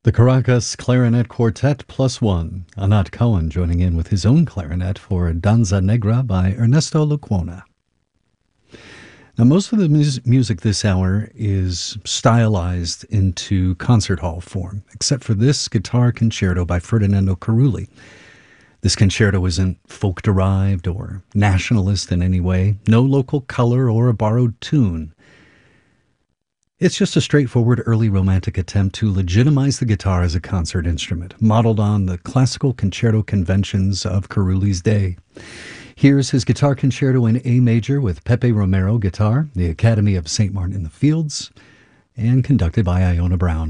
The Caracas Clarinet Quartet Plus One, Anat Cohen joining in with his own clarinet for Danza Negra by Ernesto Lecuona. Now, most of the music this hour is stylized into concert hall form, except for this guitar concerto by Ferdinando Carulli. This concerto isn't folk-derived or nationalist in any way, no local color or a borrowed tune. It's just a straightforward early romantic attempt to legitimize the guitar as a concert instrument, modeled on the classical concerto conventions of Carulli's day. Here's his guitar concerto in A major with Pepe Romero guitar, the Academy of St. Martin in the Fields, and conducted by Iona Brown.